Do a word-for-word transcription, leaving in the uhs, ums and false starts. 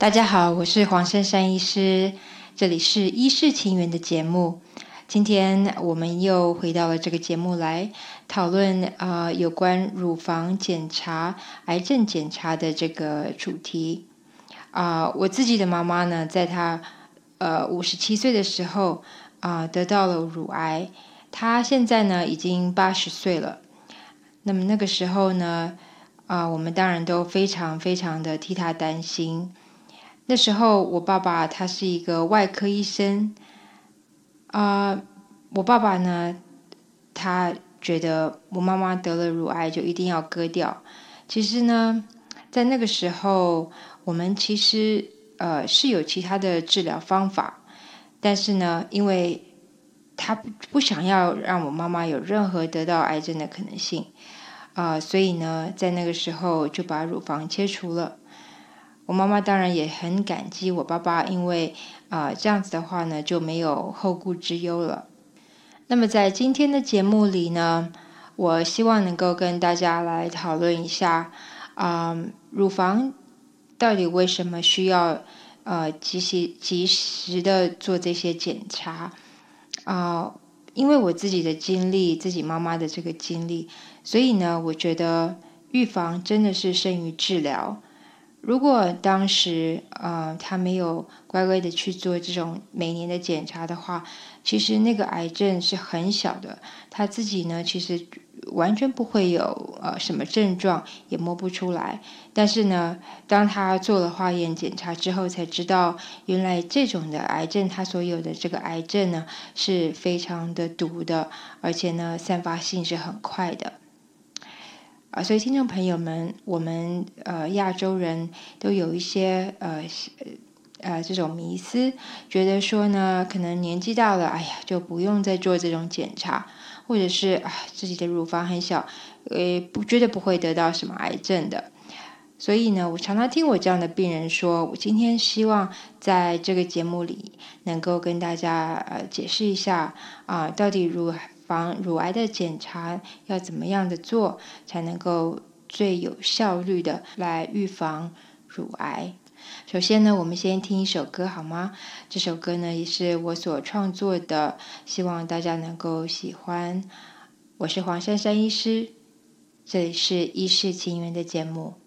大家好，我是黄珊珊医师，这里是医事情缘的节目。今天我们又回到了这个节目来讨论呃有关乳房检查、癌症检查的这个主题。啊、呃，我自己的妈妈呢，在她呃五十七岁的时候啊、呃、得到了乳癌，她现在呢已经八十岁了。那么那个时候呢，啊、呃、我们当然都非常非常的替她担心。那时候我爸爸他是一个外科医生，啊、呃，我爸爸呢，他觉得我妈妈得了乳癌就一定要割掉。其实呢，在那个时候，我们其实呃是有其他的治疗方法，但是呢，因为他不不想要让我妈妈有任何得到癌症的可能性，啊、呃，所以呢，在那个时候就把乳房切除了。我妈妈当然也很感激我爸爸，因为啊、呃、这样子的话呢就没有后顾之忧了。那么在今天的节目里呢，我希望能够跟大家来讨论一下啊、呃、乳房到底为什么需要呃及时及时的做这些检查啊、呃？因为我自己的经历，自己妈妈的这个经历，所以呢，我觉得预防真的是胜于治疗。如果当时呃他没有乖乖的去做这种每年的检查的话，其实那个癌症是很小的，他自己呢其实完全不会有呃什么症状，也摸不出来。但是呢，当他做了化验检查之后，才知道原来这种的癌症，他所有的这个癌症呢是非常的毒的，而且呢散发性是很快的。啊，所以听众朋友们，我们呃亚洲人都有一些呃呃这种迷思，觉得说呢，可能年纪大了，哎呀，就不用再做这种检查，或者是啊自己的乳房很小，呃不绝对不会得到什么癌症的。所以呢，我常常听我这样的病人说，我今天希望在这个节目里能够跟大家呃解释一下啊、呃，到底乳房乳癌的检查要怎么样的做，才能够最有效率的来预防乳癌。首先呢，我们先听一首歌好吗？这首歌呢也是我所创作的，希望大家能够喜欢。我是黄珊珊医师，这里是医事情缘的节目。